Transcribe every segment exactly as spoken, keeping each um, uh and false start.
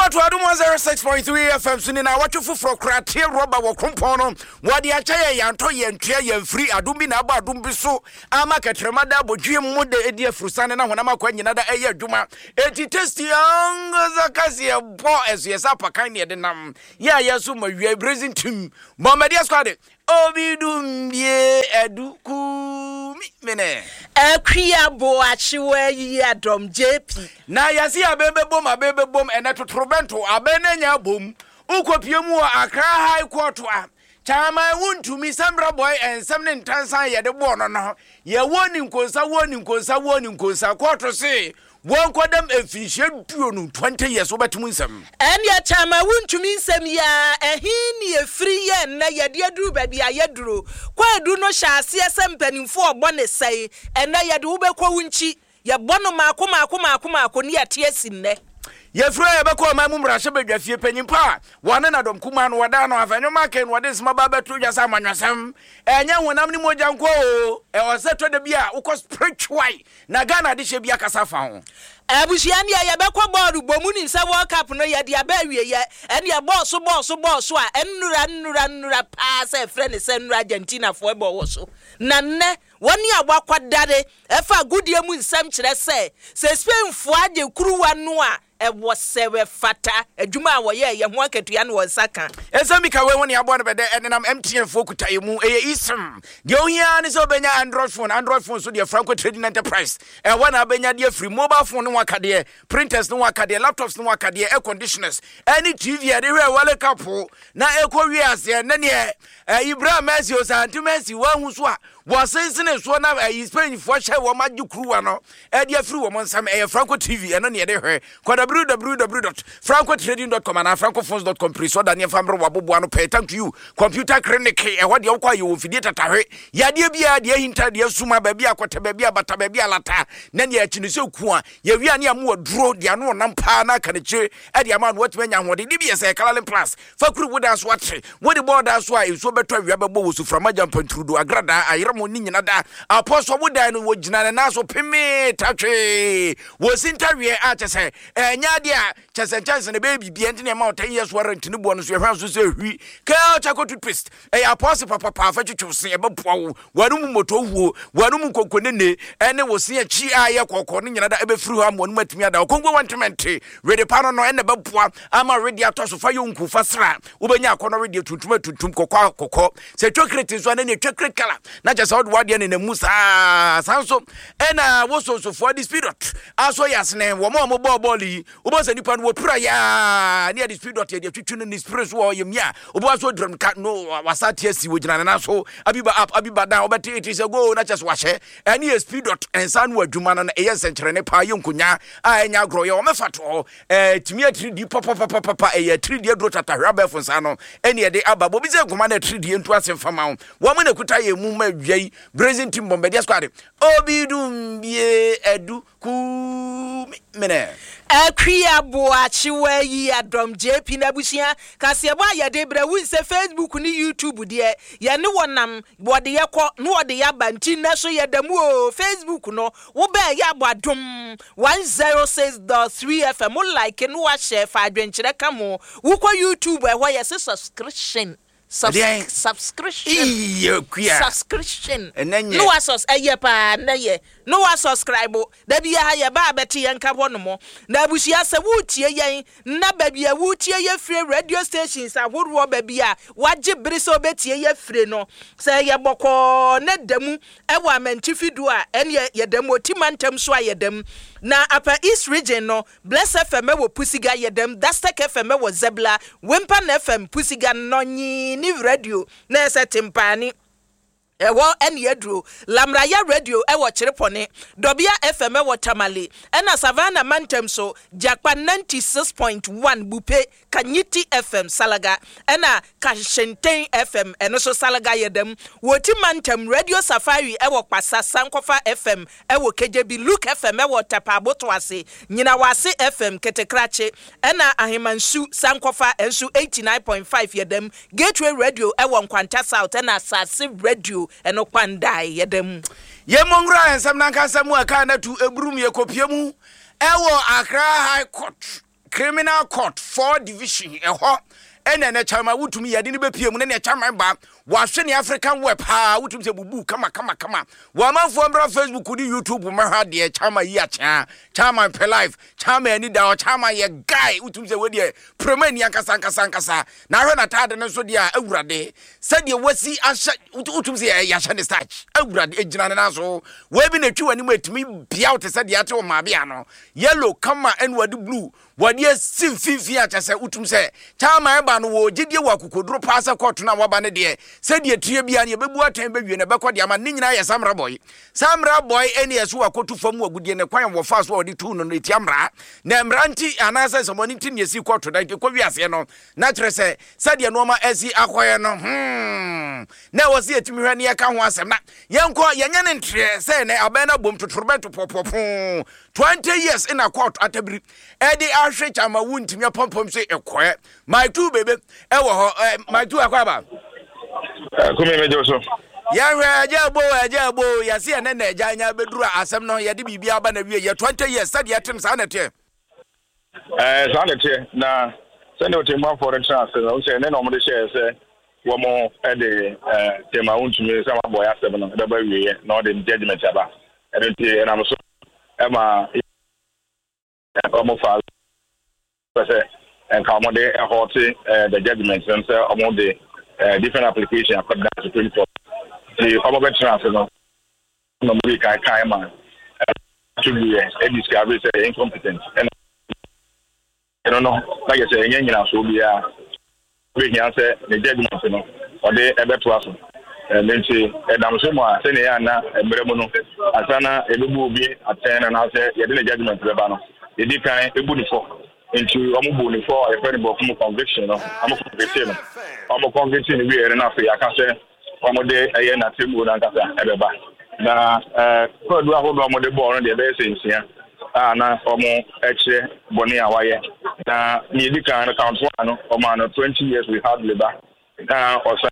Yama to Adum one oh six point three F M Sunina Wachufu for Kratia Roba Wakumpono, Wadia Chaya Yanto Yantia Yan free Adumbi Naba Dumbiso, Amaka Tremada, Bojim Mude Edia Frusana, Wanama Kwanada Aya Juma, Eti Testi Young Zakasia Bo as Yasapa Kanya Denam, Ya Yasuma, you are brazing to Bombadia Squad. Obidum ye eduku mene Ekia bo achiwe ye adom J P na yasi abebe bom abebe bom ene totrobento abenenya bom ukopiemu Accra High Court a chama wuntumi Sambra boy and something tansan ye de bo no no ye woni nkonsa woni nkonsa woni nkonsa court say won kodam efishe duonu twenty years obetum nsem en ya chama wuntumi nsem ya ehini efiri ye na ye de aduru ba bia ye duro kwadu no hyase sempanimfo obone sei en na ye de wobekọ wunchi ye bono maako maako maako maako ne ate asinne ye fro ye beko ma mu mrahye badwafie panyimpa wane na dom kuma no wada no afanyo maken wade sma baba to dwasa amanwasem enya honam ni moja nko o e oseto de bia ukọ spiritual na Ghana de hye bia kasa fa ho abusuani ya yebekọ bọọlụ bomu ni nse World Cup no ye de abawie ye ene ye boss boss boss a enura enura enura pa se frɛ ne se enura Argentina fo ebe wo so na nne woni agbakwadare efa gudie mu nsem kyerɛ se se Spain fo age kuruwa no a ewo sewe fata adwuma a woye ye ho akatua no wonsaka esami ka we woni abo no bede enenam M T N fo kutaye mu eye ism de ohia ne so benya Android phone Android phone so de Franco Trading Enterprise e wana benya de free mobile phone no wakade printers no wakade laptops no wakade air conditioners any T V de we wale kapo na ekọ wi ase ne ne Ibrahim Messi o Santi Messi wa hu so a wasensene so na Spain fo hye wo magikruwa no e de free wo monsam e Franco T V eno ne de hwe w w w dot franco trading dot com and francophones dot com preso Daniel Famro wabobo ano pay thank you computer clinic e ho de wokwa ye wo fidie tatahwe ya de bia de hinta de suma ba bia kwata ba bia bata ba bia lata na ne akini se ku a ye wi ane am wodro de ano nam pa na kanekye e de ama no watuma nya hode de bia se Kalalen Plus fakuru woda so atre wodi border so a eso beto awia bebo wo suframa jampantrudo agrada ayeramo ni nyina da apostle woda no wogina na so peme tatwe wo sintawie a chese nya dia chese chese ne baby bi ente ne ma ten years warrant ne bo no so ehwan so se hwi ka cha ko toothpaste e apostle papa pa fa twetwose e bepoa wo wanu mu moto huo wanu mu kokone ne ene wo se achi aye kokko ne nyina da e be firi ho am wonu matimi ada kongo wantement ready pano no ene bepoa ama ready atoso fa yonku fa sra wo benya akono ready tuntum tuntum kokko kokko se chocolate so na ne chocolate kala na chese wo wade ne na musa sanso ena wo so so for the spirit aso yasne wo mo mo ball ball yi obo se nipa no pura ya ne the spirit ye twetwe no ni spirit wo ye mia obo so drum ka no wasati asi wo gina na so abiba up abiba down obeti it is a go na chese wahye ene ye spirit ensa no adwuma no eye senkyere ne pa ye nkonya a enya agro ye wo mefato eh timi three D papa papa papa eye three D dro tatahwa ba funsa no ene ye de aba bo bi se nkoma na three D ntu asemfama wo wo me na kuta ye mu ma dwai Brazil team Bombardier squad obidum bie edu ku mene Ekia bo achiwe yi adom J P na busia kase bo ayade bra wi se Facebook ni YouTube de ye ne wonam bo de ye kọ no de ya banti na so ye damu o Facebook no wo be ya bo adom one oh six point three F M like no wa share fa adwenkyere kamo wo kọ YouTube e ho ye se subscription Sub- subscription subscription no was us eye pa na ye no was subscribe da bia ye ba beti ye nka bono mo na abusia se wutie yen na ba bia wutie ye free radio stations ahodo ba bia waje bere so betie ye free no se ye bokọ na damu e wa mantifidu a ene ye damu otimantem so a ye dam na upper East region no Bless F M wo Pusiga ye dam Dastek F M wo Zebla Wimpan F M Pusiga nonyi ni radio na ese timpani ewo ene yedro Lamraya radio ewo Chirepone Dobia F M ewo Tamale ena Savannah Mantem so Jakpa ninety-six point one Bupe Kanyiti F M Salaga ena Kashenten F M eno so Salaga yedem Woti Mantem Radio Safari ewo Kwasa Sankofa F M ewo K J B Luke F M ewo Tapabotwase Nyina Wase F M Ketekrache ena Ahimansu Sankofa ensu eighty-nine point five yedem Gateway Radio ewo Nkwanta South ena Sase Radio eno kwandai yedem ye mongra ensam nanka samu aka na tu ebrum ye kopiemu ewo Accra High Court criminal court four division ɛhɔ ɛna na chama wutumi yade ne bepie mu ne na chama ba wahwe ne African web ha wutumi se bubu kama kama kama wa manfo mbra Facebook ni YouTube mahwa de chama yi acha chama pe life chama ani da chama ye guy wutumi se we de premani ankasa ankasa ankasa na hwe na tade ne so de a awurade se de wasi ahye wutumi se ya hye ne starch awurade ejina ne na so we bi na twi wani mu etumi bia wote se de ate o ma bia no yellow kama and wadi blue wadi sim fifi acha se wutumi se chama eba no wo gidie wa kokodro paasa court na waba ne de se de tie bia ne bebu atan bewie ne bekọ de ama ne nyina ye samra boy samra boy ene yeso akotu fam agudie ne kwan wo fa so odi tu no ne tiamra na mranti anasa somoni ti ne si court da ko wiase no na kire se se de no ma asi akoye no hmm na wo se etimi hwa ne ye ka ho asem na yenko yenye ne ntre se ne abena bom totorbeto popopo twenty years in a court atabri edi ahwe chama wuntimi pompom se ekoe my two baby e wo ho my two akwaba kumi mejo so ya we aja bo aja bo ya se ne na aja nya beduru asem no ye de bibia aba na wie ye twenty years said ya tem sa na te eh sa na te na se ne o tem for the transfer o se ne no mo de share se wo mo e de eh tema untumi se ma boy asem no de ba wie na o de judgment aba e de te na mo so e ma o mo fa se en ka mo de e hoti the judgment and say o mo de Uh, different application across the Supreme Court. The Omobe transfer no no we can kind man to be a discovery say incompetent. And I don't know, like I say, any na so be a we can say the judgment no or the ebe to us. And then say edam so mo a say na na emre mu no asana ebubu bi aten na say ye the judgment be ba no. E di kan ebu ni fo into omubu ni fo e very both conviction no am conviction no am conviction we ere na fe aka say omode eye na temu na kasa ebeba na eh kodu ahodo omode ball no de be sensia ah na omo eche boni awaye na ni di kan count one no omo no twenty years we had labor na also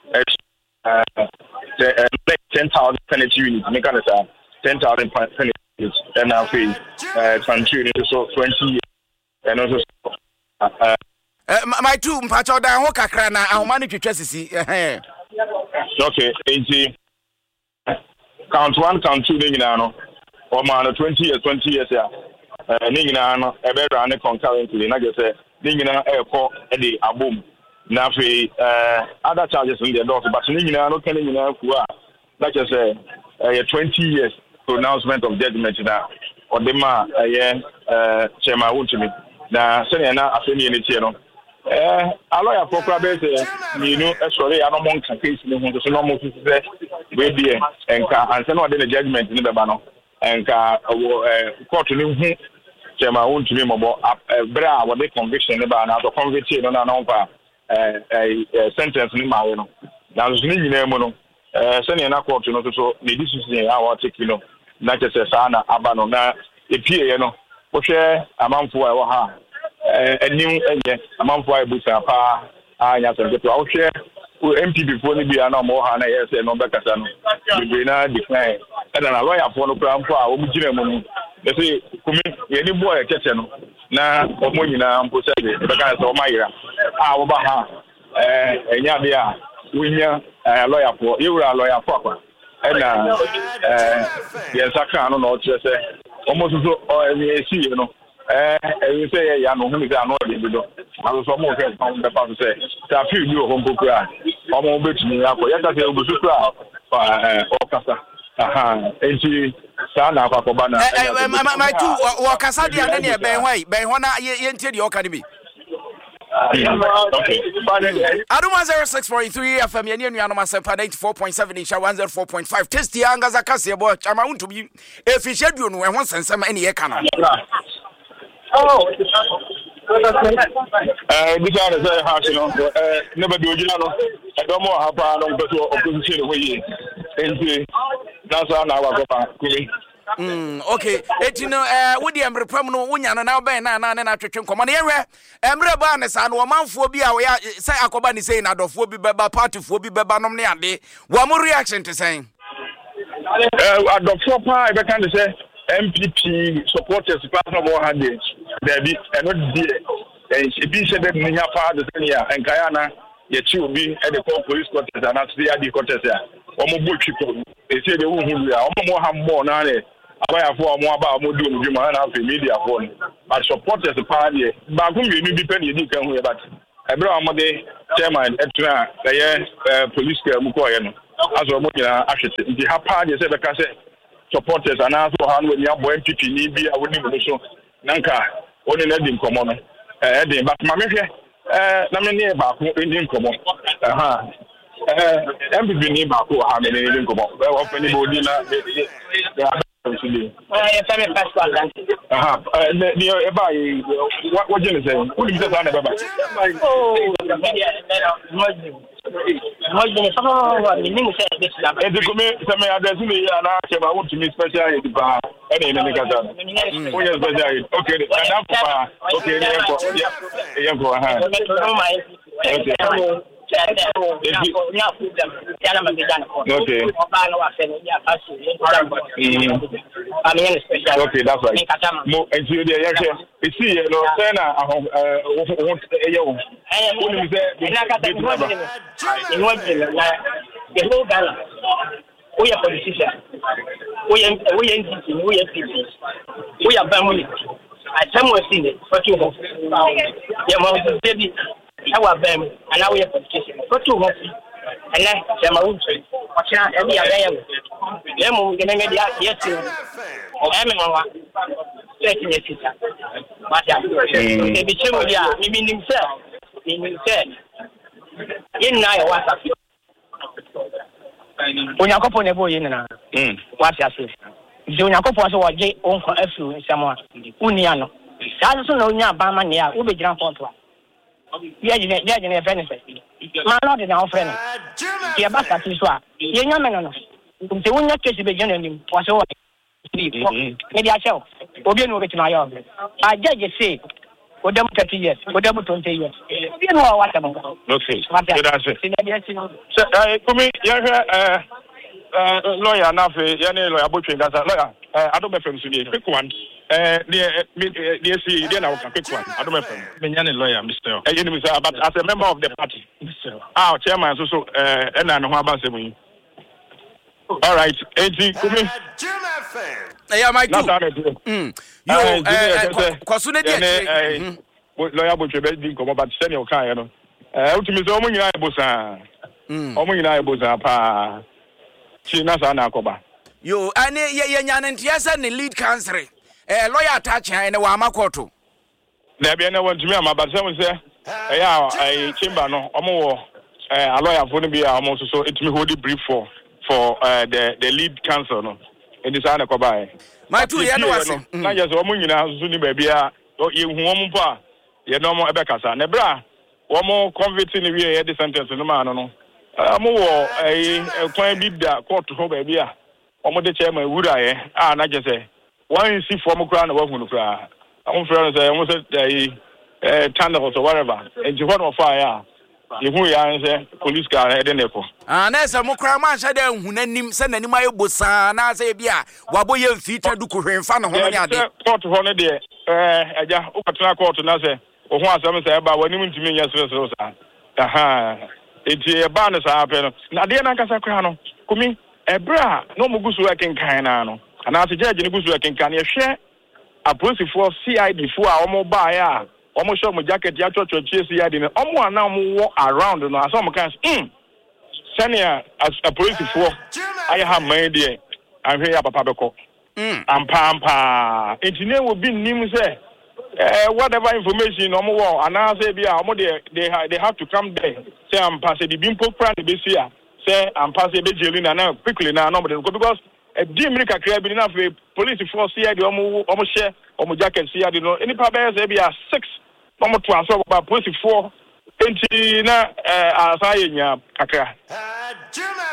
eh the ten thousand penalty unit make an say ten thousand penalty units and now we eh country so twenty years. And also, uh, uh, my two mpacho da ho kakra na ahoma ne twetwa sisi eh okay eighty count one count two ni nyina no o ma no twenty years twenty years ya eh ni nyina no e be run concurrently na je say ni nyina e ko e di abom na fe eh other charges in the door but ni nyina no kan nyina ku a na je say eh twenty years pronouncement of judgment na o de ma eh eh chema wuntumi na sene na afeni ni tie no eh a lawyer for crabbe say you know sorry I no mon case ni ho so no mo fi say we die enka anse na de judgment ni beba no enka eh court ni hu chema wuntumi mobo bra wo de conviction ni ba na so convict no na no pa eh eh sentence ni ma we no na so ni nyina mu no eh sene na court no so ni decision ya wa take no na che say sa na aba no na epie ye no wohwe amanfo a wo ha eh anim enye amanfo a ebusa pa anya so to wohwe M P before ni bia na mo ha na yes no be kasa no be na decline e na lawyer for no kra mfo a wo mugire mu no be say kumi ye ni boy cheche no na o mo nyina mpo se be be ka so mayira a wo ba ha eh enya de a wonya lawyer for you were lawyer for kwa e na eh ye saka no no che se almost so eh see no eh eh say ya no hu mi say no dey do na so mo fe come be pass say ta fi bi o hompo kra o mo betumi akọ ya ka say obusu kra eh o kasa aha enti sa na akọ ba na eh my two o kasa dia ne ne ben hwai ben ho na ye ntie de o ka de bi okay Aduma zero six four three F M yenu anu masepa ninety-four point seven isha one oh four point five test ya ngaza kase bo chama untu bi efishe duo no ehon sensem ene ye kana oh eh bi ta say ha shi no eh ne ba bi ojina no e do mo ha pa no beto opposition ho yi enti na so na wa ko pa kumi Mm, okay. Etino eh wodi emrepam no wonya no na ben na na na twetwe nkomo na yehwe emre ba ne sa no manfo bi a wo ya say akoba ni say na dofo bi beba party fo bi beba nom ne ade wo mo reaction to say eh adofo pa e be kan say M P P supporters partner more had there be and not dear and she be said that Nia father and Guyana yet she will be at the police quarters and that's the idea quarters there. Omo Buchiko, they say the woman who are more have more now. I have more about more doing you man have media phone. But supporters the party, but whom you depend you can hear but Abraham chairman extra the police Mukoyan as a Mokina Ashes. The have party said the cassette. Supporters and also hand when you have M P P need be I wouldn't even show Nanka only let him come on. Uh, but my uh, Namini Baku in come on. Uh huh. M P P need Baku, how many didn't come on? Well, open the body. Uh huh. What what you say? Who is the oh, and the committee address me and I want to be special in the any in the okay, okay, yeah, go ahead. Okay. Okay, that's right. Mo and you there, yeah. You see, you know, Sena, uh, want a young. The whole Ghana, we are politicians, we are we are we are people, we are family. I somewhere seen it, but you have. Yeah, my baby, our family, and now we are politicians. But you have. And then, I'm a woman. What's that? Every other. Yeah, I'm going to get yes. I'm going to get it. But yeah, the children, yeah, even himself, in himself. In nine, what's up? When you go on a boy in an what's your sister? So, you go for what J. Uncle F. someone, Uniano. That's also no Bamania, who be Grand Pontua. Yeah, you get in a benefit. My lord is our friend. Your back at his swap. You're not no. The one that case beginning was all. Maybe I shall. Obian over to my office. I judge you say, for them thirty years, for them twenty years. You know what I'm about. Okay, so, uh, for me, uh, uh, lawyer, enough, Yanni, lawyer, butchering as a lawyer. I don't know if I'm quick one. Uh, the the C then I will quick one. I don't know if I'm a lawyer, Mister But as a member of the party, our chairman, so uh, and I know how about seven. All right, eighty. Yeah, my two. Mm. You, Kwasune, lawyer, but you better come about senior car, you know. Ultimately, Omo I bosa. Omo I bosa pa. China sana koba. You, ane ye ye nyanentiasa ni lead counsel. Eh, lawyer attach and wa makoto. There be no one to me, ama but someone say, eh, yeah, a chamber no, omo, eh, a lawyer for be almost so it me hold the brief for for uh, the the lead counsel no. In this ana ko bai. My two year no was na just omo nyina so ni ba bia ye hu omo pa ye no omo ebe kasa. Na bra omo convict ni we ye the sentence no ma no no. Omo wo eh kwan bi da court ho ba bia omo de chairman wura ye ah na je say one see from Ukraine, work with Ukraine. I'm friends, I almost said, uh, tunnels or whatever. And you want to fire. You who answer police car at the Nepo. And as a Mokraman said, who named send any my bosan, as a bia, Waboy feature do Korean fan of Honor. Court of Honor, dear, uh, yeah, Okatana court and I say, or once I say about when you mean to me, yes, aha, it's a bonus happen. Now, dear Nakasacrano, come a bra, no more goose working kind. And as a judge in the Gusu can you share a police for C I D for our mobile, almost show my jacket, ya church or C I D, almost now walk around and some kinds. Hm. Senior as a police for I have my idea. I'm here, Papa. Hm. And Pampa. Engineer will be named, say, whatever information, no more, and I say, they they have to come there. Say, I'm passing the Bimpo Prime this year. Say, I'm passing the Jelina now, quickly now, nobody because. A dim America crab enough a police force C I D almost share or jacket C I D no any pabes maybe are six almost transfer about police four twenty na uh as I kakra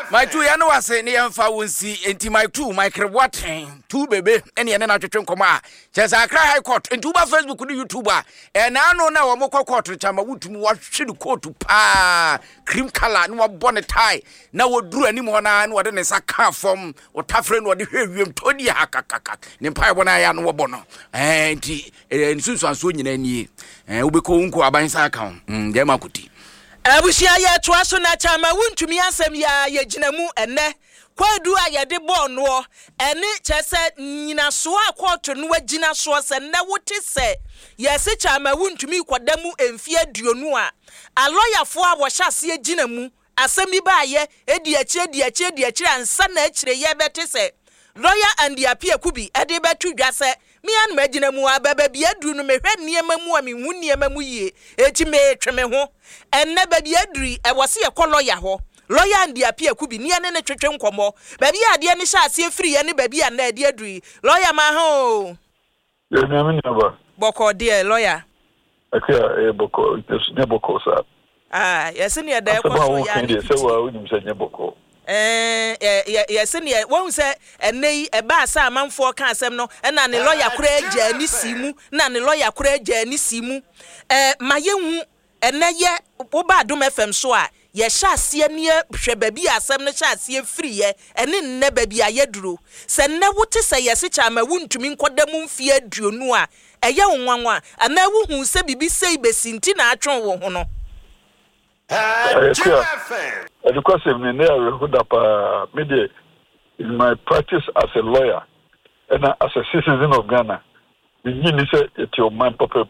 My two ya no wase ne yemfa wonsi enti my two my kreboaten two bebe ene ene na twetwe nkoma chesa Accra High Court enti uba Facebook ni YouTube a e na no na wo mokọ court chama wutum wa hwe court pa cream color no wo ne tie na wo duru anim ho na no de ne saka fom wo tafre no de hwewiem todi hakakaka ne mpa bo na ya no wo bo no eh enti nsunsu anso nyina nie eh ubeko nko abansa aka mm de makuti abusia ye toa so na chama wuntumi asem ya ye ginamu enne kwadu a ye de bo no ene chese nyina so akoto no agina so se na wote se ye se chama wuntumi kwadamu emfie aduonu a aloyafo a wo hyase aginamu asem bi ba ye edi achi edi achi edi achi ansa na akire ye bete se lawyer and the apia kubi e de betu dwa se me an magina mu ababa bia duru no mehwe niema mu a me hu niema mu yie eti me tweme ho enne ba bia duri e wose ye kọ lawyer ho lawyer and the apia kubi ni ane ne twetwe nkomo ba bia ade ne sha ase free ye ne ba bia na ade aduri lawyer ma ho ye na me naba boko de lawyer akia e boko just ne boko sa ah yes ne da ko so ya ni se wa unim se ne boko eh yes ne won se enei e ba sa amanfo ka asem no na ne lawyer kura agya ni simu na ne lawyer kura agya ni simu eh mayehu ene ye wo ba dum F M so a ye sha ase ne hwe ba bi asem no sha ase free ye ene nne ba bi ayeduro se ne wote se yesi chama wuntumi nkodamu mfie aduonu a eye wonwanwa ana wo hu se bibi sei besinti na atwon wo ho no because if me near media in my practice as a lawyer and as a citizen of Ghana, the need say it's your mind pop.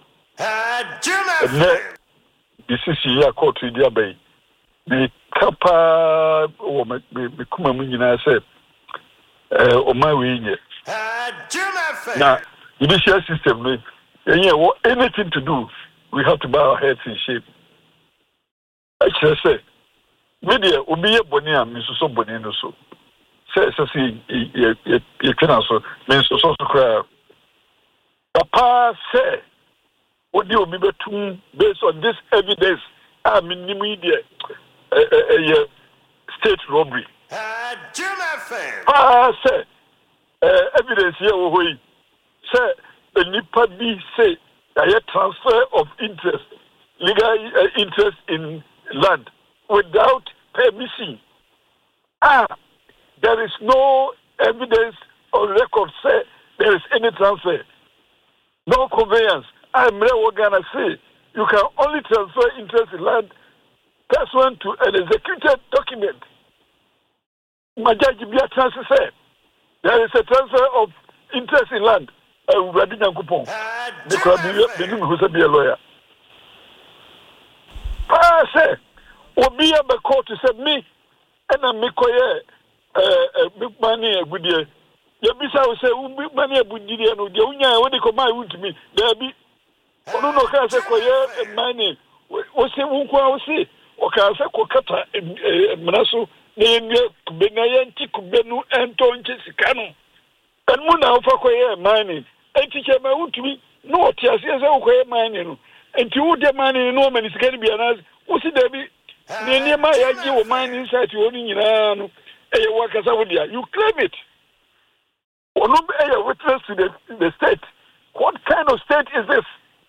This is here court with your bay. Me kapa or me me kuma munina say eh o my way now the judicial system me anything to do we have to bow our heads in shape. I say media obi boni am so boni no so say say ye ye ye kana so me so so kra papa say odi obi betum based on this evidence I mean media eh state robbery ah say evidence here wo hoyi say enipa bi say a transfer of interest legal uh, interest in land without permission. Ah, there is no evidence or record say there is any transfer, no conveyance. I'm gonna say you can only transfer interest in land pursuant to an executed document. My judge be a transfer. There is a transfer of interest in land. I will read the coupon. The crowd who be a lawyer. I say, Obi a be court to say me, and I make a big money a good year. Yabisa will say, big money a good year, no, the unya, what they come out to me, there be. Oh, no, no, can say, Koya, and money. What's the Unqua say? Or can say, Kokata, and Manasso, Nanya, Benayanti, Kubenu, and Tonches, Cano. And Muna for Koya, mining. And teacher my own to me, no, Tias, yes, Okoya mining. And you the money in Norman is going to be an ass. What's it, Debbie? Near my idea of mine inside you only in a workers out there. You claim it. Or no a witness to the, the state. What kind of state is this?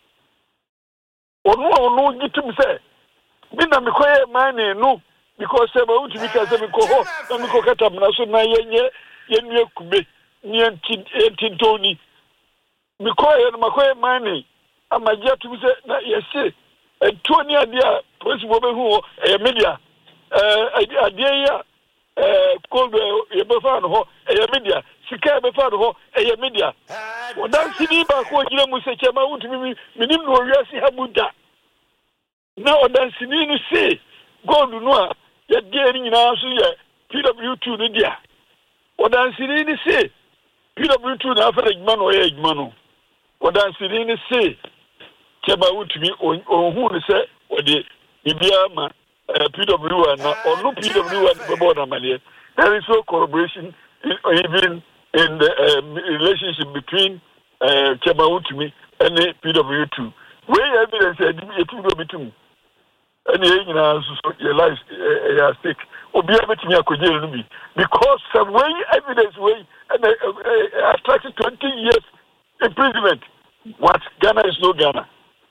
Or no, no, get to me say. Mina me quiet money, no, because I'm out to because I'm a coho, I'm a cocatam, so na yen yen kube, yen tin Tony. Me quiet, my quiet money. I'm a jet to say, yes, and Tony idea, principal who a media, a dear, called a befan ho, a media, Sika befan ho, a media. Well, that's the neighbor who you say, Chama to me, minimum or yes, Habuda. Now, that's the name to say, go to Noah, you're getting in our P W two, the dear. What that's the name to say, P W two, the average man or egg man. What that's the name to say. Cheba to me on who say or the Ibiama P W one or no P W one before Malia. There is no collaboration even in the um, relationship between uh, Cheba to me and the P W two. Where evidence I didn't get to go between. And your life at stake. Obi betimi akogye no bi because some way evidence way and uh, uh, attracted twenty years imprisonment. What Ghana is no Ghana.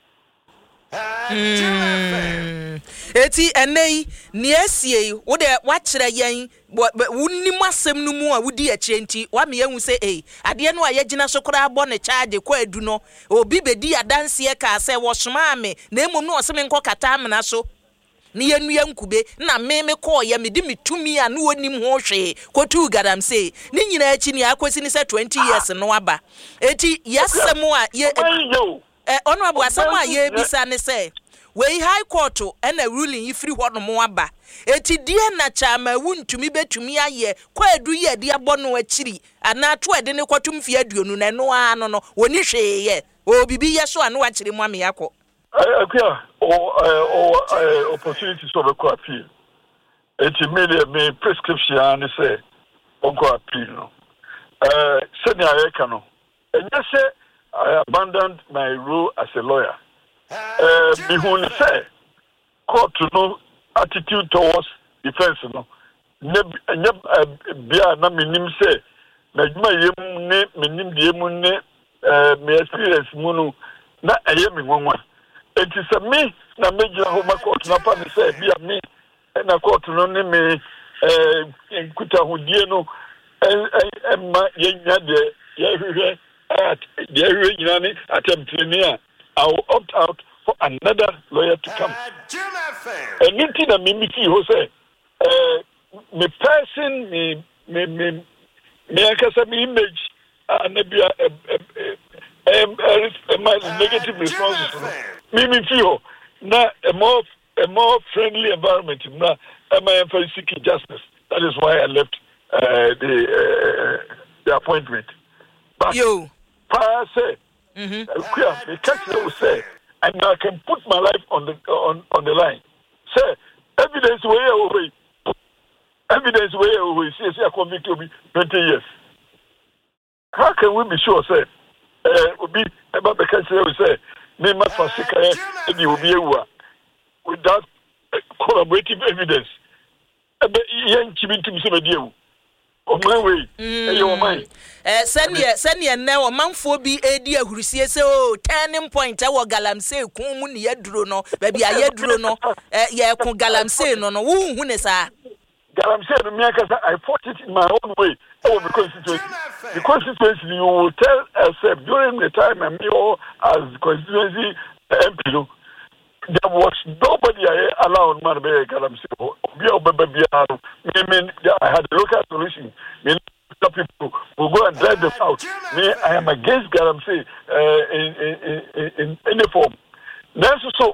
Mm. Eti enei niesie wo de wakyerɛ yɛn wunnim asɛm no mu a wudi akyire nti wa me yɛhu sɛ eh ade no a yɛgyina so kora abɔ ne charge kɔ adu no obi bedi adanse ka sɛ wo soma me na emom no ɔsɛ me nkɔ kata amena so ni yenu yankube na me me call ya me di me tumi a no onim ho hwe kotu gadam say ni nyina achi ni akosi ni say twenty years no aba eti yasem a ye eh ono abu asem a ye bisa ne say we high court and a ruling ifri ho no mo aba eti die na chama wuntumi betumi aye kwa edu ye de abo no akiri ana to ede ne kwatum fie aduonu na no ano no woni hwe ye o bibi ye so anu akiri mu ame yakọ Okay, or or opportunities of a appeal. It's immediate me prescription and say, Uncle appeal. Uh, senior Ekano. And yes, say, I abandoned my role as a lawyer. Uh, Bihun say, court to know attitude towards defense. No, neb neb bia na minim say, na juma yem ne minim yem ne uh me experience munu na ayemi nwanwa. It is a me na major home court na pa me say bia me na court no ne me eh nkuta hodie no eh ma yenya de yehwe at de yehwe nyina ne attempt ni a I will opt out for another lawyer to come. And nothing na me me ho say eh me person me me me me akasa me image and bia um my negative responses. Mimi feel na a more a more friendly environment. Na am I seeking justice? That is why I left uh, the uh, the appointment. But you, I say, mm-hmm. the country will say, and I can put my life on the on, on the line. Say evidence way away, evidence way away. Say say I convicted me twenty years. How can we be sure? Say, uh, be about the country will say. Me must fasika e will be without corroborative evidence. Ebe yen chibintum se bediewu. O my way. E your mind. Eh send ye send ye na o manfo bi edi ahurusie se o turning point e wo galamsey kun mu ne yaduro no ba bia yaduro no eh ye kun galamsey no no wo hu ne sa. Galamsey no me akasa I fought it in my own way. Oh, the constituency. The constituency, you will tell yourself during the time I'm here as constituency M P, there was nobody allowed man to be a Galamsey. I had a local solution. People will go and drive them out. Me, I am against Galamsey uh, in, in, in, in any form. That's so.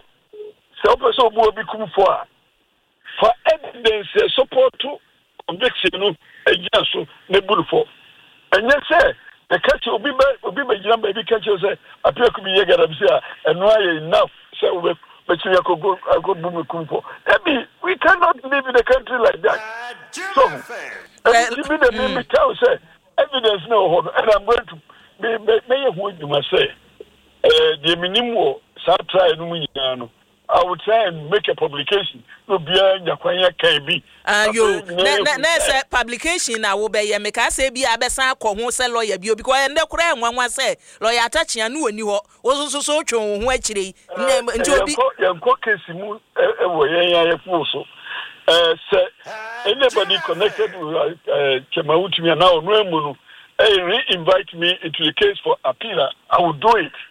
So, will become for for evidence support to conviction. So nebulo for and yes sir the catch will be will be my baby catch say appear to be Galamsey and why enough so we but you go go boom kumpo we cannot live in a country like that so to be the baby tell say evidence no and I'm going to be may who you must say uh the minimum sa try no nyano I would try and make a publication. No bia nyakwanya kan bi. Ah yo, na na na say publication na wo be ye me ka say bi abesan akọ ho say lawyer bi because ende kura enwanwa say lawyer atachia no oni ho. Wo so so twon ho akire. Nti obi yanko case mu e wo yen ya yefu so. Eh say anybody connected with uh, Chemawutumi now no emu no eh re-invite me into the case for appeal. I will do it.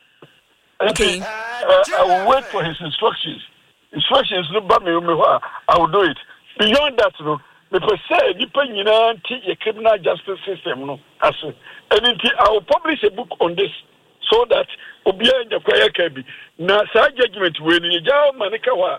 Okay. Uh, I will wait for his instructions. Instructions no ba me I will do it. Beyond that, no, the per se depend on the criminal justice system. No, as and I will publish a book on this so that Obia and Yakwaya Kabi. Now, such judgment when you jaw Manikawa,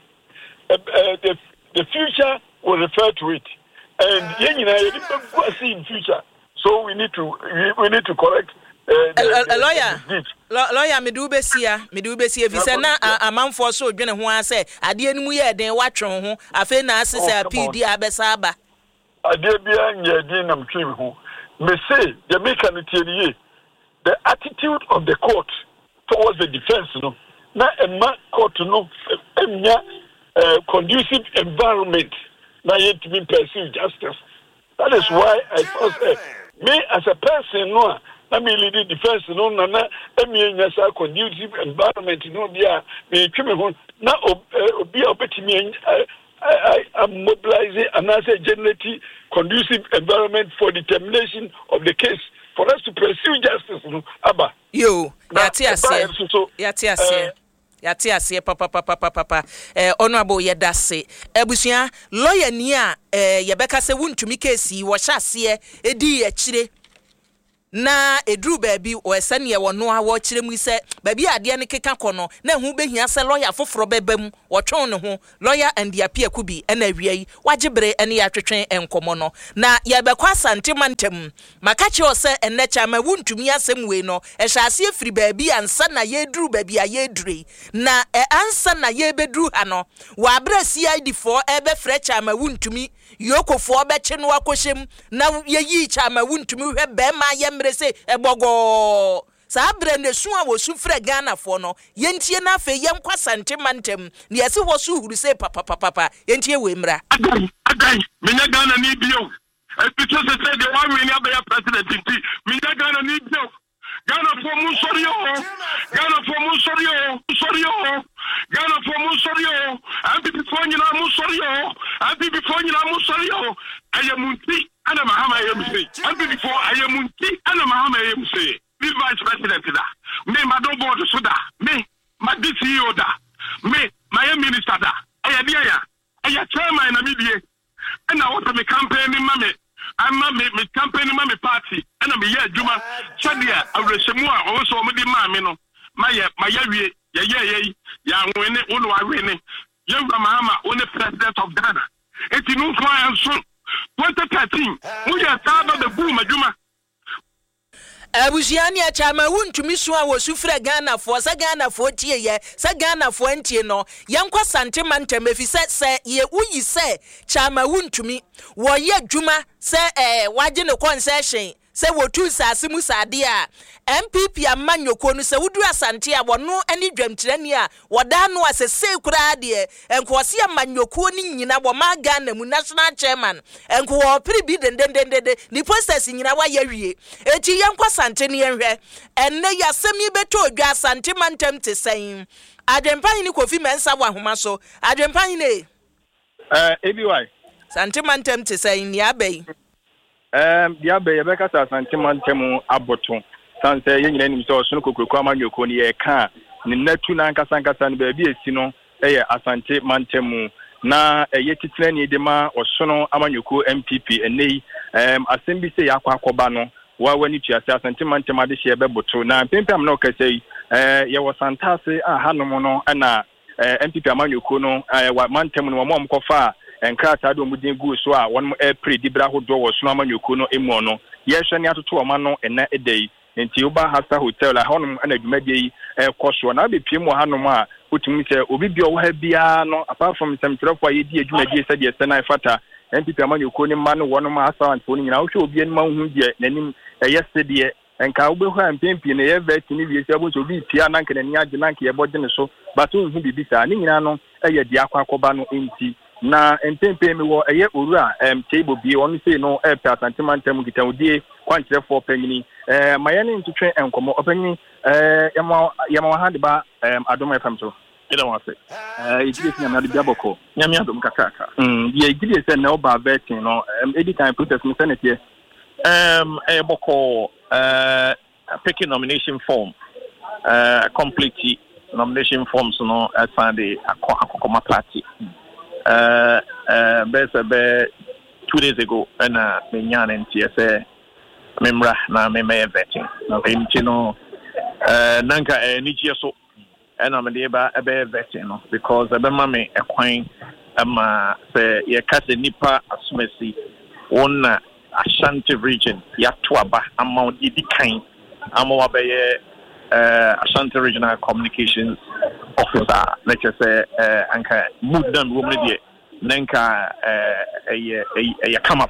the the future will refer to it, and yen I see in future. So we need to we, we need to correct. Uh, the, a, a, a the, lawyer, the Lo, lawyer, me do besia, me do besia. If you na a man for so, you know who I say, I didn't we had then watch on who I feel na say a P D abesaba. I did be an yadin am trim who may say the mechanic the attitude of the court towards the defense, no, not a man court, no, a conducive environment. na yet to be pursue justice. That is why I thought uh, me as a person no na me lead defense no na na me nyasa conducive environment no bia me twe me ho na obi a obetimi I am mobilizing and as a generating conducive environment for determination of the case for us to pursue justice no aba yo yati ase yati ase yati ase papa papa papa papa eh honorable yedase ebusua lawyer ni a eh yebeka se wuntumi case wo hya ase edi ye kire na edru baabi o esane ye wono a wo kire mu se baabi ade ne keka kono na hu behia se lawyer foforo bebam wo twon ne ho lawyer and apia kubi na wiai wagibre ene ya twetwen enkomo no na ye bekwa asante mantem makache o se enne chama wuntumi asem we no ehya ase afiri baabi ansa na ye dru baabi a ye dure na e ansa na ye bedru ha no wa abra C I D four ebe fre chama wuntumi yokofo beche no akoshem na ye yi chama wuntumi hwe be ma ye mrese ebogo sa brende su a wo su frɛ Ghana fo no yentie na afa yem kwasante mantem ne yesi ho su huru se papa papa papa yentie we mra agai agai menya Ghana ni bio e pito se se de one million be president nti menya Ghana ni bio Ghana for mu sorry o Ghana for mu sorry o sorry o Ghana for mu sorry o abi before nyina mu sorry o abi before nyina mu sorry o ayamunti ana mahama yemse abi before ayamunti ana mahama yemse the vice president da me madam board so da me my C E O da me my minister da aya dia ya aya chairman na medie and I want me campaign ma me I'm me me campaign ma me party and me ye adwuma chadia awreshemu a o so mo di ma me no ma ye ma ye wie ye ye ye ya nwene uno awene ye mahama one president of Ghana eti no so anso twenty thirteen mu ya taba the boom adwuma abusiani a chama wuntumi so a wo su frɛ Ghana fo sa Ghana fo tie ye sa Ghana fo antie no yankwa sante mantem efi sɛ sɛ ye uyi sɛ chama wuntumi wo ye dwuma sɛ eh waje ne concession sɛ wotu sase mu sade a M P P amanyoko no sɛ wudu asante a wono ani dwamkyerani a woda no asese kura de enkwose amanyoko ni nyina wo ma Ghana mu national chairman enko wo piri bi dendendende ni posters nyina wa yawie eti yenkwa sante ne yenhwe enne yasemi beto odwa asante mantem te sɛn adwempan ni Kofi Mensa wa homa so adwempan ne eh ebi why sante mantem te sɛn ni abai Um, the Abbey Becca Santiman Temu Aboton, Sansa, Yen, so Sunoko, Amanyoko, ye can, Netu Nanka Sankasan, baby, Sino, a Asante Mantemu, na a Yetitlani Dema or Sono Amanyoko M P P, and nay, um, Assembly say Aqua Cobano, while when you see Santimantema this year, Beboto, now Pimpam no say, uh, ya was Santase, a Hanomono, and uh, M P P Amanyoko, no, uh, what Mantem, one mom cofa. And Carter do mudin go so one April Dibra who do was Snamanyuko no emono. Yes, and yet to a mano and a day. In Tioba Hasta Hotel, a honum and a maybe a cost one. I'll be Pimo Hanoma, who to me say, Obibio Hebiano, apart from some drop why you did said yes, and I fatter. And Peter Manuko, man, one of my sons, phoning out to be in Mount Yenin yesterday. And Cowboy and Pimpy in the air vet in the able to be Pianank and Yajanaki about Geneso, but who be beside Nino, a Diaqua Cobano in tea. Na mpempe me wo eye owura em table bi won say no e pa santimantem gitawdie kwankyere for panyini eh mayane ntutwe enkomo opanyi eh yama yama hande ba em adom fm so ida wa say eh igide nya na de biaboko nyame adom kakaka mm ye igide say na oba vetting no em edit time protest me senate um e boko uh picking nomination form uh complete nomination forms no asande akokoma party. Uh, uh, be two days ago, and uh, me nyan and T S A memra na me me vetting. No, you know, uh, nanka eh nichi so, and I'm the ba be vetting no because the mama a coin um say ye kase nipa asumesi on Ashanti region ya tuaba amount idi kind amawa be uh Ashanti Regional Communications Officer, let's just say, uh, anka move down woman there, nanka uh, a a a come up.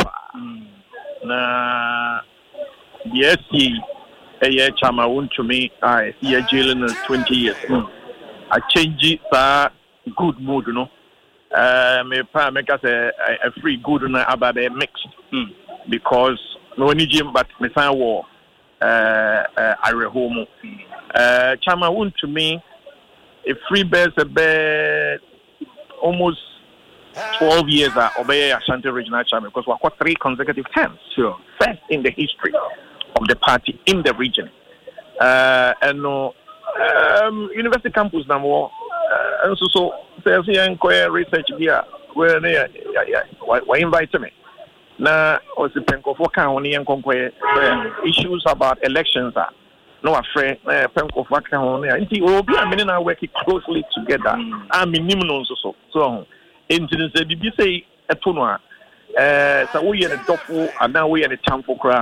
Na yes, he a chama won to me. I see a jail in twenty years. I change it, good mood, you know. uh, me pa make us a, a free good na about a mixed mm. because no any gym but me sign war uh uh I home uh chama want to me a free bears a bear almost twelve years uh, obey Ashanti regional chairman because we got three consecutive terms. Sure. First in the history of the party in the region. Uh, and no uh, um, university campus number one. Uh, and so so there's here research here where they why invite me. Now was the penko for county and issues about elections are no afraid penko for county. And we will be a minute now working closely together. I mean so so Incidents that B B say a tuna, uh, so we are the dofu and now we are the temple cry.